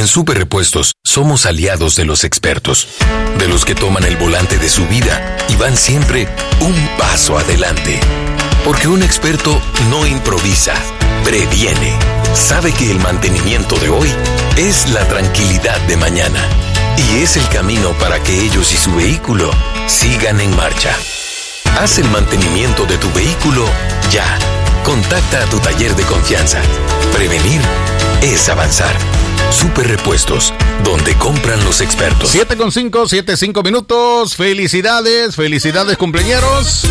En Super Repuestos somos aliados de los expertos, de los que toman el volante de su vida y van siempre un paso adelante. Porque un experto no improvisa, previene. Sabe que el mantenimiento de hoy es la tranquilidad de mañana. Y es el camino para que ellos y su vehículo sigan en marcha. Haz el mantenimiento de tu vehículo ya. Contacta a tu taller de confianza. Prevenir es avanzar. Super Repuestos, donde compran los expertos. 7:05 minutos. Felicidades, cumpleañeros.